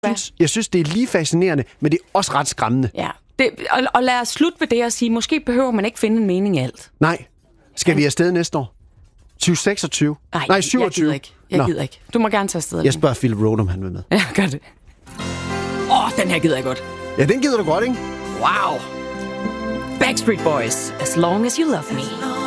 Jeg synes, det er lige fascinerende, men det er også ret skræmmende. Ja. Og lad os slutte ved det og sige, måske behøver man ikke finde en mening i alt. Nej. Skal vi afsted næste år? 2026? Nej, 27. Jeg gider ikke. Du må gerne tage afsted. Jeg spørger Philip Roth, om han vil med. Ja, gør det. Den her gider jeg godt. Ja, den gider du godt, ikke? Wow. Backstreet Boys, As Long As You Love Me.